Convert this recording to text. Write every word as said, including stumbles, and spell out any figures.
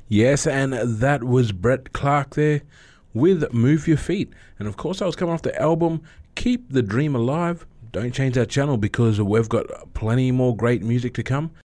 Yes, and that was Brett Clark there with Move Your Feet. And of course, I was coming off the album Keep the Dream Alive. Don't change that channel because we've got plenty more great music to come.